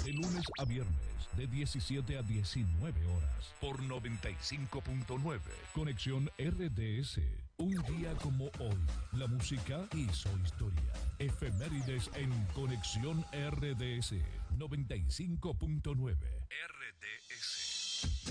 De lunes a viernes, de 17 a 19 horas, por 95.9. Conexión RDS. Un día como hoy, la música hizo historia. Efemérides en Conexión RDS. 95.9. RDS.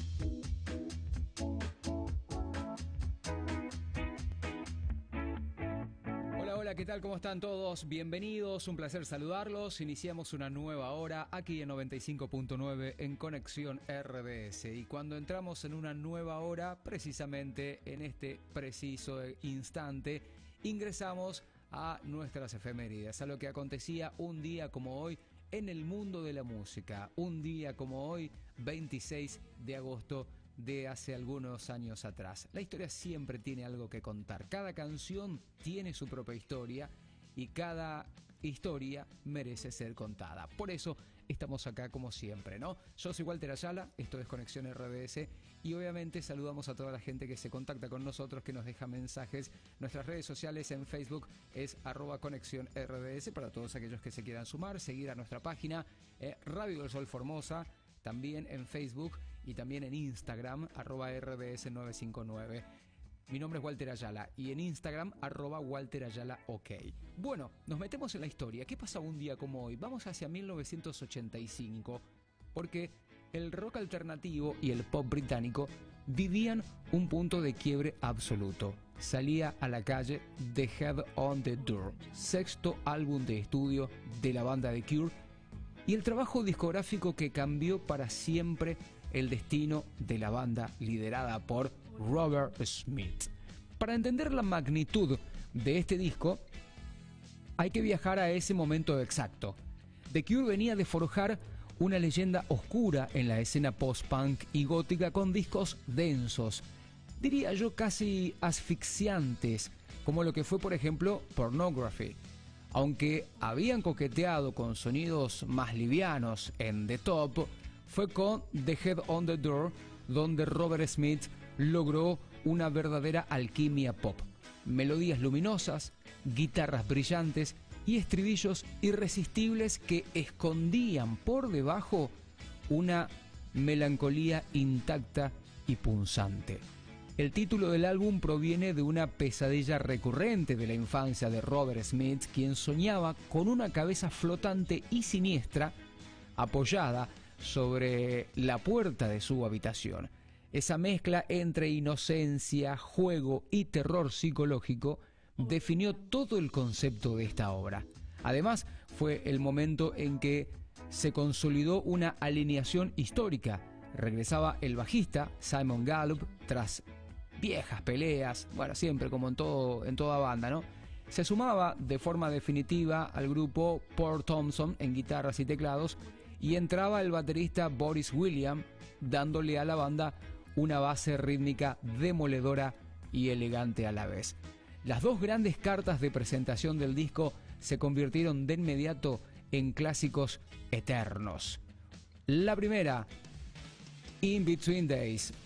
Hola, ¿qué tal? ¿Cómo están todos? Bienvenidos, un placer saludarlos. Iniciamos una nueva hora aquí en 95.9 en Conexión RDS. Y cuando entramos en una nueva hora, precisamente en este preciso instante, ingresamos a nuestras efemérides, a lo que acontecía un día como hoy en el mundo de la música. Un día como hoy, 26 de agosto de hace algunos años atrás. La historia siempre tiene algo que contar. Cada canción tiene su propia historia y cada historia merece ser contada. Por eso estamos acá como siempre, ¿no? Yo soy Walter Ayala, esto es Conexión RDS y obviamente saludamos a toda la gente que se contacta con nosotros, que nos deja mensajes. Nuestras redes sociales en Facebook es @Conexión RDS para todos aquellos que se quieran sumar, seguir a nuestra página Radio del Sol Formosa, también en Facebook y también en Instagram, @RDS959. Mi nombre es Walter Ayala y en Instagram, @WalterAyalaOK. Bueno, nos metemos en la historia. ¿Qué pasa un día como hoy? Vamos hacia 1985, porque el rock alternativo y el pop británico vivían un punto de quiebre absoluto. Salía a la calle The Head on the Door, sexto álbum de estudio de la banda The Cure, y el trabajo discográfico que cambió para siempre el destino de la banda liderada por Robert Smith. Para entender la magnitud de este disco, hay que viajar a ese momento exacto. The Cure venía de forjar una leyenda oscura en la escena post-punk y gótica con discos densos, diría yo casi asfixiantes, como lo que fue por ejemplo Pornography. Aunque habían coqueteado con sonidos más livianos en The Top, fue con The Head on the Door donde Robert Smith logró una verdadera alquimia pop. Melodías luminosas, guitarras brillantes y estribillos irresistibles que escondían por debajo una melancolía intacta y punzante. El título del álbum proviene de una pesadilla recurrente de la infancia de Robert Smith, quien soñaba con una cabeza flotante y siniestra apoyada sobre la puerta de su habitación. Esa mezcla entre inocencia, juego y terror psicológico definió todo el concepto de esta obra. Además, fue el momento en que se consolidó una alineación histórica. Regresaba el bajista Simon Gallup tras viejas peleas, bueno, siempre como en toda banda, ¿no? Se sumaba de forma definitiva al grupo Paul Thompson en guitarras y teclados y entraba el baterista Boris William, dándole a la banda una base rítmica demoledora y elegante a la vez. Las dos grandes cartas de presentación del disco se convirtieron de inmediato en clásicos eternos. La primera, In Between Days,